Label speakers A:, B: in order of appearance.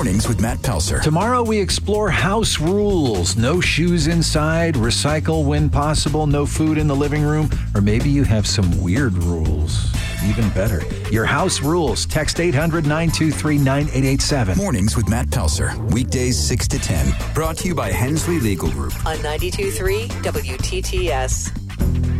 A: Mornings with Matt Pelser.
B: Tomorrow we explore house rules. No shoes inside, recycle when possible, no food in the living room, or maybe you have some weird rules. Even better. Your house rules. Text 800-923-9887.
A: Mornings with Matt Pelser. Weekdays 6 to 10. Brought to you by Hensley Legal Group.
C: On 92.3 WTTS.